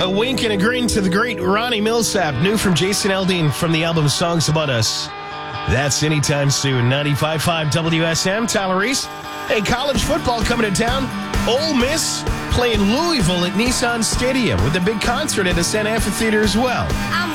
A wink and a grin to the great Ronnie Millsap, new from Jason Aldean from the album Songs About Us. That's anytime soon. 95.5 WSM, Tyler Reese. Hey, college football coming to town. Ole Miss playing Louisville at Nissan Stadium with a big concert at Ascent Amphitheater as well.